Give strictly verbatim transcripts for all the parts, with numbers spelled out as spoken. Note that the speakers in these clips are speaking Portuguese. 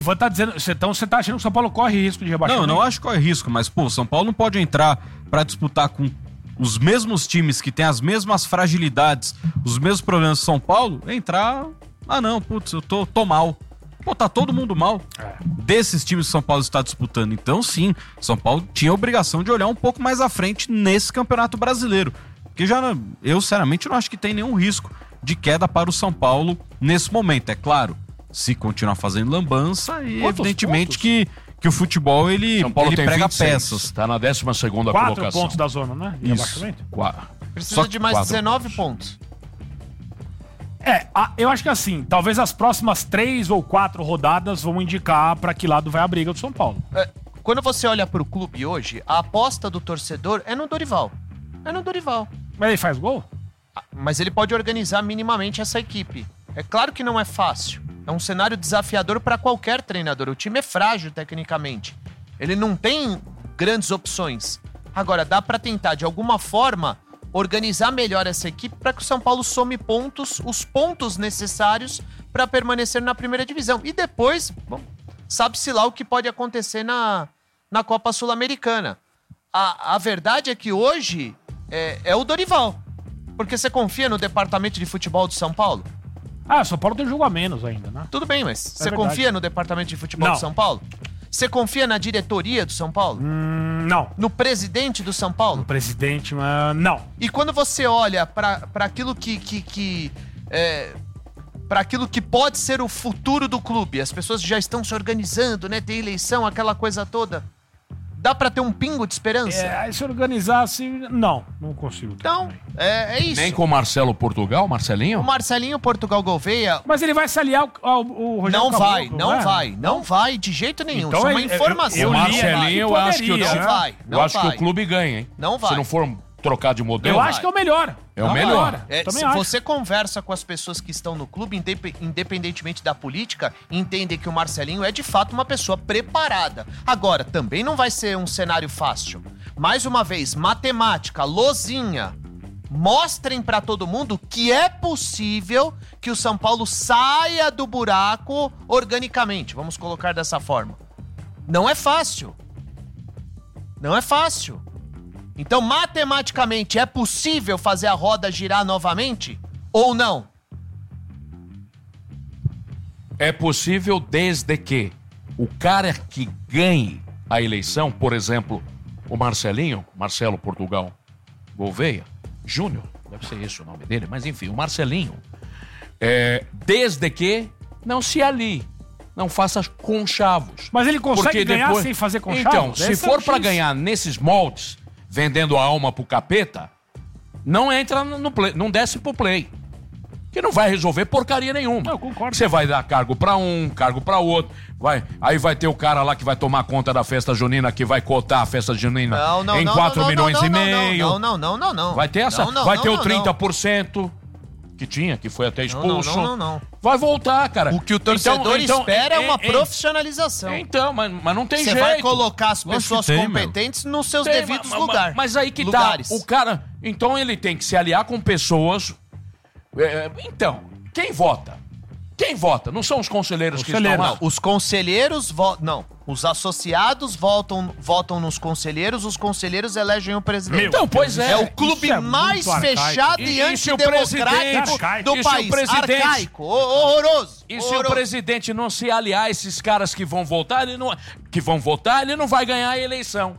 Ivan tá dizendo, então você tá achando que o São Paulo corre risco de rebaixamento? Não, não acho que corre risco, mas, pô, o São Paulo não pode entrar pra disputar com os mesmos times que têm as mesmas fragilidades, os mesmos problemas do São Paulo, entrar... Ah, não, putz, eu tô, tô mal. Pô, tá todo mundo mal. É. Desses times que o São Paulo está disputando. Então, sim, São Paulo tinha a obrigação de olhar um pouco mais à frente nesse Campeonato Brasileiro. Porque já, eu, sinceramente, não acho que tem nenhum risco de queda para o São Paulo nesse momento. É claro, se continuar fazendo lambança e, Quantos evidentemente, que, que o futebol, ele, São Paulo ele tem prega vinte e seis, peças. Tá na décima segunda Quatro colocação. pontos da zona, né? De abaixamento. Quatro. Precisa de mais dezenove pontos. É, a, eu acho que assim, talvez as próximas três ou quatro rodadas vão indicar pra que lado vai a briga do São Paulo. É, quando você olha pro clube hoje, a aposta do torcedor é no Dorival. É no Dorival. Mas ele faz gol? Mas ele pode organizar minimamente essa equipe. É claro que não é fácil. É um cenário desafiador para qualquer treinador. O time é frágil tecnicamente. Ele não tem grandes opções. Agora, dá pra tentar, de alguma forma, organizar melhor essa equipe para que o São Paulo some pontos, os pontos necessários para permanecer na primeira divisão. E depois, bom, sabe-se lá o que pode acontecer na, na Copa Sul-Americana. A, a verdade é que hoje é, é o Dorival. Porque você confia no departamento de futebol do São Paulo? Ah, o São Paulo tem um jogo a menos ainda, né? Tudo bem, mas é você verdade. confia no departamento de futebol Não. do São Paulo? Você confia na diretoria do São Paulo? Hum, não. No presidente do São Paulo? No presidente, mas não. E quando você olha para aquilo que... que, que é, para aquilo que pode ser o futuro do clube, as pessoas já estão se organizando, né? Tem eleição, aquela coisa toda. Dá pra ter um pingo de esperança? É, se organizasse, não, não consigo. Então, é, é isso. Nem com o Marcelo Portugal, Marcelinho? O Marcelinho Portugal Gouveia... Mas ele vai se aliar ao, ao, ao Rogério Não vai, Caboclo, não é? vai, não vai de jeito nenhum. Então, Isso é uma eu- informação. eu- O li- Marcelinho, eu poderia, acho que o, né? Não vai, não eu acho vai. que o clube ganha, hein? Não vai. Se não for trocar de modelo. Eu acho que é o melhor. É o Não, melhor. melhor. É, Também se acho. você conversa com as pessoas que estão no clube, indep- independentemente da política, entendem que o Marcelinho é de fato uma pessoa preparada. Agora, também não vai ser um cenário fácil. Mais uma vez, matemática, lozinha. Mostrem pra todo mundo que é possível que o São Paulo saia do buraco organicamente. Vamos colocar dessa forma. Não é fácil. Não é fácil. Então, matematicamente, é possível fazer a roda girar novamente? Ou não? É possível desde que o cara que ganhe a eleição, por exemplo, o Marcelinho, Marcelo Portugal Gouveia, Júnior, deve ser esse o nome dele, mas enfim, o Marcelinho, é, desde que não se alie, não faça conchavos. Mas ele consegue Porque ganhar depois- sem fazer conchavos? Então, se Esse é for o pra X. ganhar nesses moldes, vendendo a alma pro capeta, não entra no play, não desce pro play. Que não vai resolver porcaria nenhuma. Eu concordo. Você vai dar cargo pra um, cargo pra outro, vai, aí vai ter o cara lá que vai tomar conta da festa junina, que vai cotar a festa junina Não, não, em não, quatro não, não, milhões não, e não, meio. Não, não, não, não, não. Vai ter essa, Não, não, vai não, ter o não, trinta por cento que tinha, que foi até Não, expulso. não, não, não, não. Vai voltar, cara. O que o torcedor Então- então, espera é, uma é- é- profissionalização. Então, mas, mas não tem Você jeito. vai colocar as Lógico pessoas que tem, competentes nos seus Tem, devidos mas- lugares. Mas aí que lugares. tá, o cara... Então ele tem que se aliar com pessoas... é, então, quem vota? Quem vota? Não são os conselheiros, que Conselheiros. estão lá? Os conselheiros votam... Não, os associados votam, votam nos conselheiros, os conselheiros elegem o presidente. Então, pois é. É o clube Isso é muito mais arcaico. fechado E- e, e se o antidemocrático presidente- do e se o país. presidente- Arcaico, ho- horroroso. E se o horroroso. presidente não se aliar a esses caras que vão votar, ele não, que vão votar, ele não vai ganhar a eleição.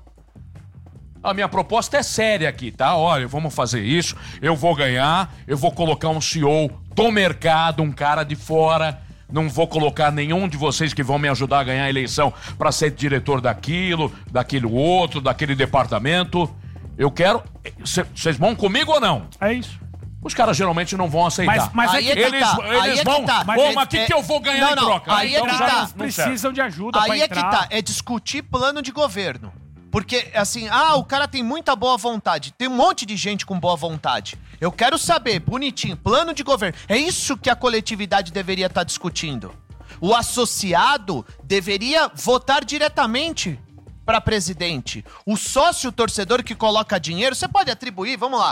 A minha proposta é séria aqui, tá? Olha, vamos fazer isso, eu vou ganhar, eu vou colocar um C E O do mercado, um cara de fora, não vou colocar nenhum de vocês que vão me ajudar a ganhar a eleição para ser diretor daquilo, daquele outro, daquele departamento. Eu quero... Vocês vão comigo ou não? É isso. Os caras geralmente não vão aceitar. Mas, mas Aí é é que que eles tá, eles aí é que vão... tá. Mas, Mas Ô, mas o que, é- que eu vou ganhar Não, em não, troca? aí é Então que já tá. não- não precisam serve. de ajuda pra Aí é que entrar. tá, é discutir plano de governo. Porque, assim, ah, o cara tem muita boa vontade. Tem um monte de gente com boa vontade. Eu quero saber, bonitinho, plano de governo. É isso que a coletividade deveria estar discutindo. O associado deveria votar diretamente para presidente. O sócio torcedor que coloca dinheiro, você pode atribuir, vamos lá.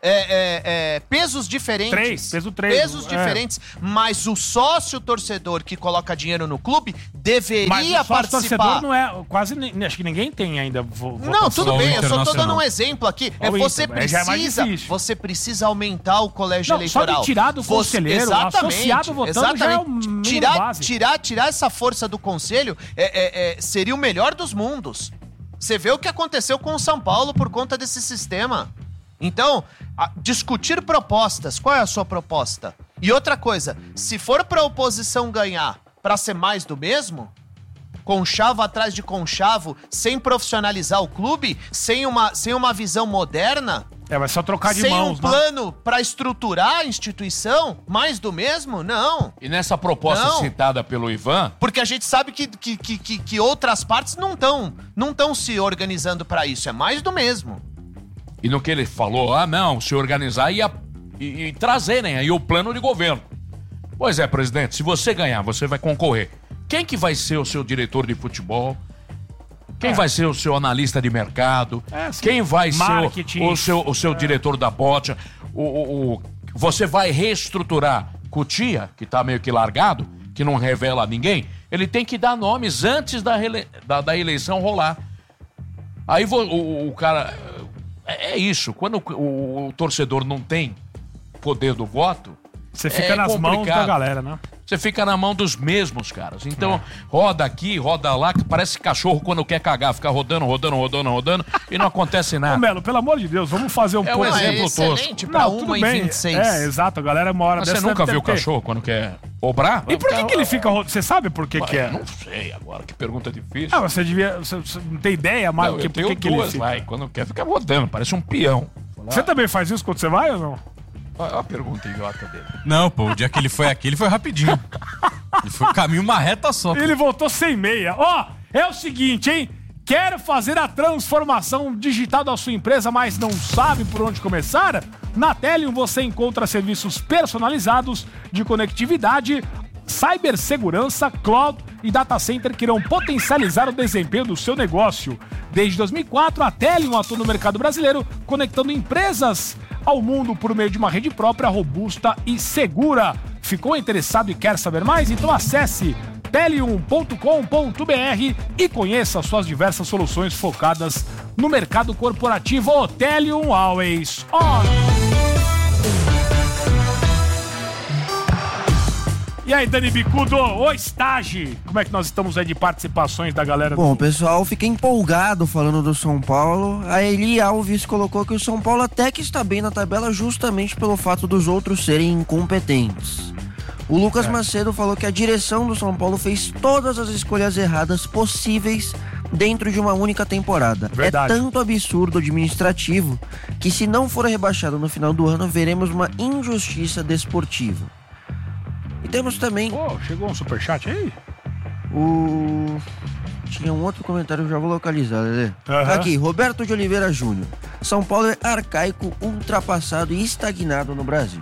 é, é, é, pesos diferentes. Três, peso três. Pesos é. diferentes, mas o sócio torcedor que coloca dinheiro no clube deveria Mas o sócio participar. torcedor não é... Quase... ni- Acho que ninguém tem ainda vo- Não, votação. tudo Só o bem, eu só tô Internacional. dando um exemplo aqui. É, Ó, o você Inter, mas já é mais precisa, difícil. você precisa aumentar o colégio Não, só eleitoral. de tirar do Você- conselheiro, exatamente, associado votando já é o mínimo tirar, base. tirar, tirar essa força do conselho é, é, é, seria o melhor dos mundos. Você vê o que aconteceu com o São Paulo por conta desse sistema. Então, a- discutir propostas. Qual é a sua proposta? E outra coisa, se for pra oposição ganhar pra ser mais do mesmo, conchavo atrás de conchavo, sem profissionalizar o clube, sem uma, sem uma visão moderna, É, vai só trocar de sem mãos, um né? plano pra estruturar a instituição, mais do mesmo, não. E nessa proposta Não. citada pelo Ivan, Porque a gente sabe que, que, que, que, que outras partes não estão não tão se organizando pra isso, é mais do mesmo. e no que ele falou, ah, não, se organizar e, a- e, e trazerem aí o plano de governo. Pois é, presidente, se você ganhar, você vai concorrer. Quem que vai ser o seu diretor de futebol? Quem É. vai ser o seu analista de mercado? É, sim. Quem vai Marketing. ser o, o seu, o seu diretor da bote? O, o- o- você vai reestruturar Cotia, que tá meio que largado, que não revela a ninguém. Ele tem que dar nomes antes da, rele- da, da eleição rolar. Aí vo- o, o cara... É, é isso, quando o, o- o torcedor não tem poder do voto, Você fica é nas mãos da complicado. galera, né? você fica na mão dos mesmos caras. Então, É. roda aqui, roda lá, que parece cachorro quando quer cagar, fica rodando, rodando, rodando, rodando, e não acontece Ô, nada. Melo, pelo amor de Deus, vamos fazer um É o pouco... exemplo é excelente tosco. pra Não, tudo uma e bem. vinte e seis. É, exato, a galera mora Mas você dessa nunca deve viu o ter- cachorro quando quer obrar? E por que, que ele fica... ro- Você sabe por que, que é? Não sei agora, que pergunta difícil. Ah, você devia... Você, você não tem ideia, mas Não, que, eu por tenho que, que ele duas, fica... vai. Quando quer, fica rodando, parece um peão. Você também faz isso quando você vai ou não? Olha a pergunta idiota dele. Não, pô, o dia que ele foi aqui, ele foi rapidinho. Ele foi caminho uma reta só. pô. Ele voltou sem meia. Ó, é o seguinte, hein? Quer fazer a transformação digital da sua empresa, mas não sabe por onde começar? Na Telium você encontra serviços personalizados de conectividade, cibersegurança, cloud e data center que irão potencializar o desempenho do seu negócio. Desde dois mil e quatro, a Telium atua no mercado brasileiro, conectando empresas ao mundo por meio de uma rede própria, robusta e segura. Ficou interessado e quer saber mais? Então acesse telium ponto com ponto br e conheça suas diversas soluções focadas no mercado corporativo. O Telium Always On. E aí, Dani Bicudo, o estágio, como é que nós estamos aí de participações da galera? Bom, o pessoal fica empolgado falando do São Paulo. A Eli Alves colocou que o São Paulo até que está bem na tabela justamente pelo fato dos outros serem incompetentes. O Lucas É. Macedo falou que a direção do São Paulo fez todas as escolhas erradas possíveis dentro de uma única temporada. Verdade. É tanto absurdo administrativo que, se não for rebaixado no final do ano, veremos uma injustiça desportiva. E temos também Pô, chegou um superchat aí? o... Tinha um outro comentário, já vou localizar, Lelê. Aham. Aqui, Roberto de Oliveira Júnior. São Paulo é arcaico, ultrapassado e estagnado no Brasil.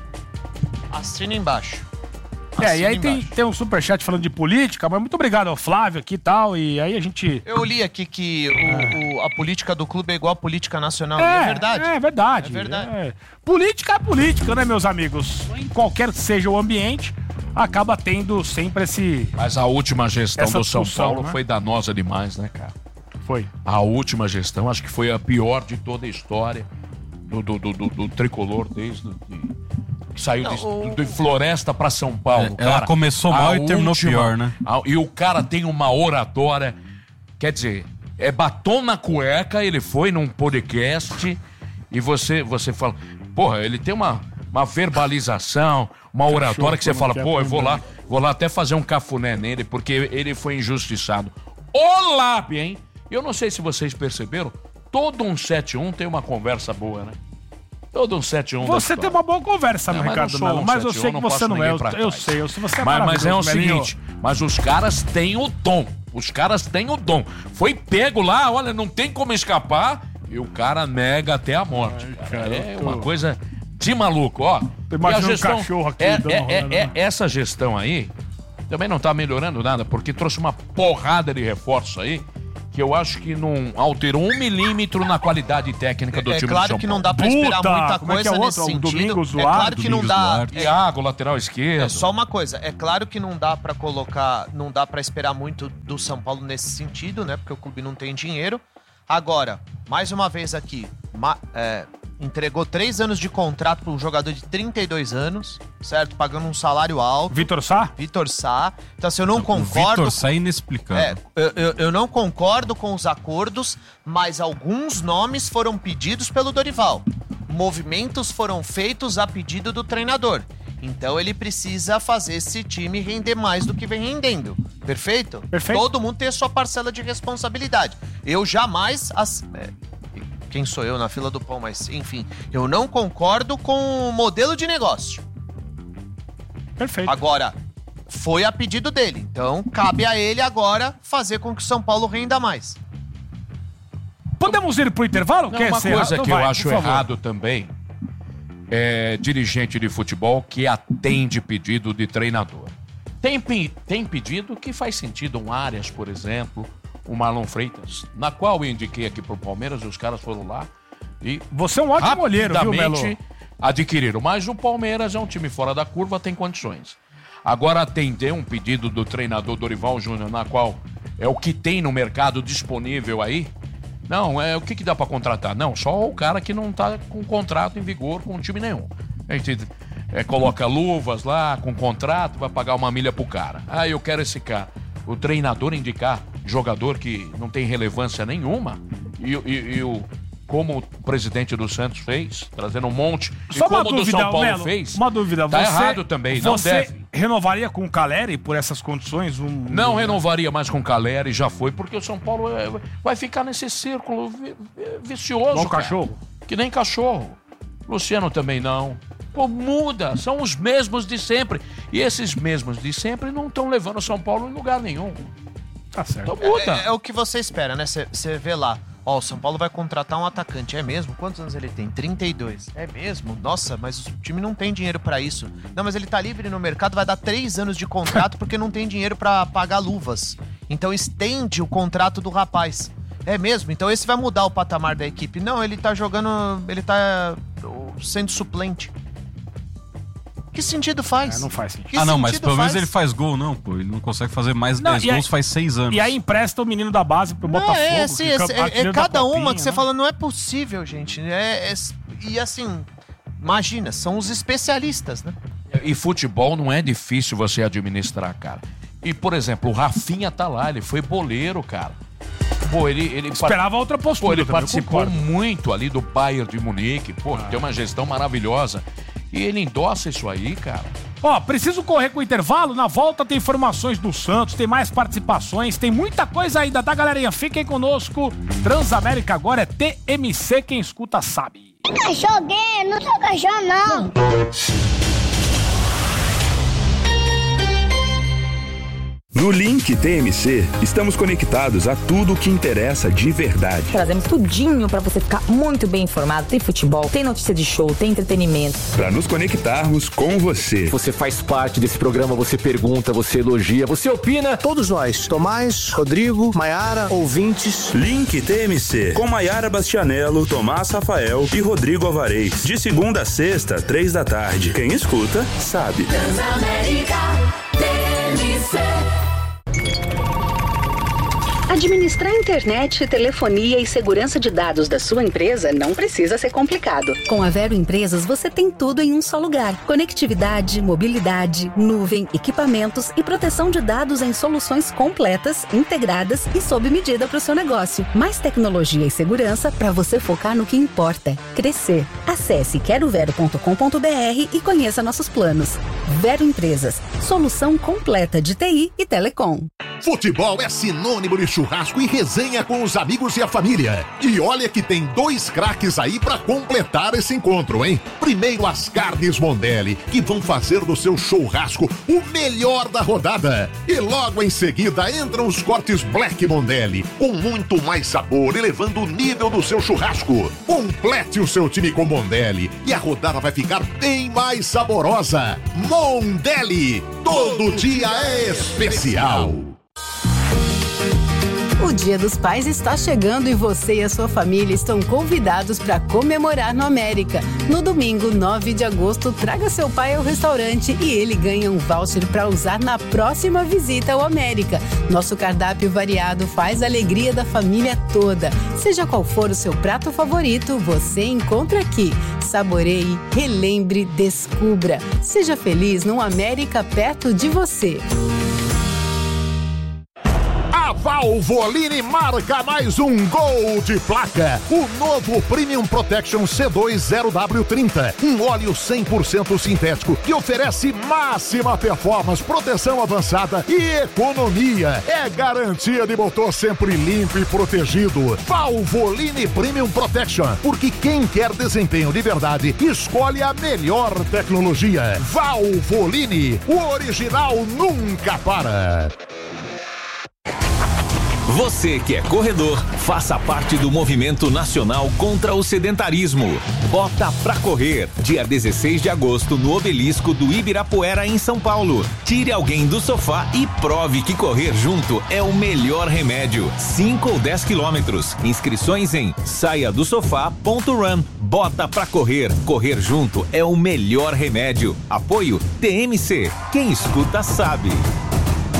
Assina embaixo. É, e Assina aí tem, embaixo. tem um superchat falando de política, mas muito obrigado ao Flávio aqui e tal, e aí a gente... Eu li aqui que o- o- a política do clube é igual a política nacional. e é verdade. É verdade. É verdade. É. Política é política, né, meus amigos? Em qualquer que seja o ambiente, acaba tendo sempre esse... Mas a última gestão Essa do São discussão, Paulo né? foi danosa demais, né, cara? Foi. A última gestão, acho que foi a pior de toda a história do, do, do, do- do tricolor desde de- que saiu de, Não, o- de Floresta pra São Paulo. É, ela cara. começou A mal e terminou pior, né? a- e o cara tem uma oratória, quer dizer, é batom na cueca, ele foi num podcast e você, você fala, porra, ele tem uma, uma verbalização, uma oratória que você fala, pô, eu vou lá, vou lá até fazer um cafuné nele, porque ele foi injustiçado. O Lábio, hein? Eu não sei se vocês perceberam, todo um sete um tem uma conversa boa, né? Todo um sete um da Você tem história. uma boa conversa, Não, meu mas Ricardo não sou Melo, um mas eu sete um, sei que não você passo não é. ninguém Eu, pra eu trás. sei, eu, se você é Mas, mas é o maravilhoso, Melinho. seguinte, mas os caras têm o dom. Os caras têm o dom. Foi pego lá, olha, não tem como escapar, e o cara nega até a morte. Ai, cara. cara, É eu tô- uma coisa de maluco, ó. Tô imaginando E a gestão- um cachorro aqui é, dando é- uma é- rolada, é- né? essa gestão aí também não tá melhorando nada, porque trouxe uma porrada de reforços aí que eu acho que não alterou um milímetro na qualidade técnica do é time do claro São que Paulo. não dá pra esperar Puta, muita como é que é coisa o nesse outro? O sentido. Domingos é Duarte, claro que não Domingos dá. Duarte. É, Thiago, lateral esquerdo. é só uma coisa. É claro que não dá pra colocar, não dá para esperar muito do São Paulo nesse sentido, né? Porque o clube não tem dinheiro. Agora, mais uma vez aqui, ma, é, entregou três anos de contrato para um jogador de trinta e dois anos, certo? Pagando um salário alto. Vitor Sá? Vitor Sá. Então, assim, eu não O concordo. Vitor Sá é inexplicável. É, eu, eu, eu não concordo com os acordos, mas alguns nomes foram pedidos pelo Dorival. Movimentos foram feitos a pedido do treinador. Então ele precisa fazer esse time render mais do que vem rendendo. Perfeito? Perfeito. Todo mundo tem a sua parcela de responsabilidade. Eu jamais... As... é, quem sou eu na fila do pão, mas enfim. Eu não concordo com o modelo de negócio. Perfeito. Agora, foi a pedido dele. Então, cabe a ele agora fazer com que o São Paulo renda mais. Podemos ir pro intervalo? Não, Quer uma ser coisa rápido? que Vai, eu por acho favor. errado também é dirigente de futebol que atende pedido de treinador. Tem, pe- tem pedido que faz sentido, um Arias, por exemplo, o Marlon Freitas, na qual eu indiquei aqui pro Palmeiras e os caras foram lá e Você é um ótimo olheiro, viu, Melo? rapidamente adquiriram. Mas o Palmeiras é um time fora da curva, tem condições. Agora, atender um pedido do treinador Dorival Júnior, na qual é o que tem no mercado disponível aí, não, é o que, que dá pra contratar? Não, só o cara que não tá com contrato em vigor com time nenhum. A gente é, coloca luvas lá, com contrato, vai pagar uma milha pro cara. Ah, eu quero esse cara. O treinador indicar jogador que não tem relevância nenhuma e, e, e o... como o presidente do Santos fez, trazendo um monte, Só e como uma o do dúvida, São Paulo Melo, fez, uma dúvida. tá você, errado também, não você deve. renovaria com o Caleri por essas condições? Um, Não um- renovaria mais com o Caleri, já foi, porque o São Paulo é- vai ficar nesse círculo vi- vicioso, Igual cara. cachorro. Que nem cachorro. Luciano também não. Pô, muda, são os mesmos de sempre. E esses mesmos de sempre não estão levando o São Paulo em lugar nenhum. Tá certo. Então muda. É, é o que você espera, né? Você vê lá. Ó, o São Paulo vai contratar um atacante. É mesmo? Quantos anos ele tem? trinta e dois. É mesmo? Nossa, mas o time não tem dinheiro pra isso. Não, mas ele tá livre no mercado, vai dar três anos de contrato porque não tem dinheiro pra pagar luvas. Então estende o contrato do rapaz. É mesmo? Então esse vai mudar o patamar da equipe. Não, ele tá jogando... Ele tá uh, sendo suplente. Que sentido faz? É, não faz sentido. Que Ah, não, mas sentido pelo menos faz? ele faz gol, não, pô. Ele não consegue fazer mais Não, dez e aí- gols faz seis anos. E aí empresta o menino da base pro Não, Botafogo. é, assim, que é, campe- é- é artilheiro da cada uma Copinha, que você né? fala, não é possível, gente. É, é- e assim, imagina, são os especialistas, né? E futebol não é difícil você administrar, cara. E, por exemplo, o Rafinha tá lá, ele foi boleiro, cara. Pô, ele... ele Esperava outra postura. Pô, ele também, eu participou concordo. muito ali do Bayern de Munique. Pô, tem uma gestão maravilhosa. E ele endossa isso aí, cara. Ó, preciso correr com o intervalo. Na volta tem informações do Santos, tem mais participações, tem muita coisa ainda, tá, galerinha? Fiquem conosco. Transamérica agora é T M C, quem escuta sabe. Cachorro gay, não sou cachorro, não. No Link T M C, estamos conectados a tudo o que interessa de verdade. Trazemos tudinho pra você ficar muito bem informado. Tem futebol, tem notícia de show, tem entretenimento. Para nos conectarmos com você. Você faz parte desse programa, você pergunta, você elogia, você opina. Todos nós, Tomás, Rodrigo, Maiara, ouvintes. Link T M C, com Maiara Bastianello, Tomás Rafael e Rodrigo Alvarez. De segunda a sexta, três da tarde. Quem escuta, sabe. Transamérica T M C. Administrar internet, telefonia e segurança de dados da sua empresa não precisa ser complicado. Com a Vero Empresas, você tem tudo em um só lugar. Conectividade, mobilidade, nuvem, equipamentos e proteção de dados em soluções completas, integradas e sob medida para o seu negócio. Mais tecnologia e segurança para você focar no que importa: crescer. Acesse quero vero ponto com ponto b r e conheça nossos planos. Vero Empresas, solução completa de T I e telecom. Futebol é sinônimo de churrasco e resenha com os amigos e a família. E olha que tem dois craques aí pra completar esse encontro, hein? Primeiro, as carnes Mondelli, que vão fazer do seu churrasco o melhor da rodada. E logo em seguida entram os cortes Black Mondelli, com muito mais sabor, elevando o nível do seu churrasco. Complete o seu time com Mondelli e a rodada vai ficar bem mais saborosa. Mondelli, todo dia é especial. O O Dia dos Pais está chegando e você e a sua família estão convidados para comemorar no América. No domingo, nove de agosto, traga seu pai ao restaurante e ele ganha um voucher para usar na próxima visita ao América. Nosso cardápio variado faz a alegria da família toda. Seja qual for o seu prato favorito, você encontra aqui. Saboreie, relembre, descubra. Seja feliz num América perto de você. A Valvoline marca mais um gol de placa. O novo Premium Protection C dois zero W trinta. Um óleo cem por cento sintético que oferece máxima performance, proteção avançada e economia. É garantia de motor sempre limpo e protegido. Valvoline Premium Protection. Porque quem quer desempenho de verdade, escolhe a melhor tecnologia. Valvoline. O original nunca para. Você que é corredor, faça parte do movimento nacional contra o sedentarismo. Bota pra correr, dia dezesseis de agosto no Obelisco do Ibirapuera, em São Paulo. Tire alguém do sofá e prove que correr junto é o melhor remédio. cinco ou dez quilômetros. Inscrições em saia do sofá ponto run. Bota pra correr, correr junto é o melhor remédio. Apoio T M C. Quem escuta sabe.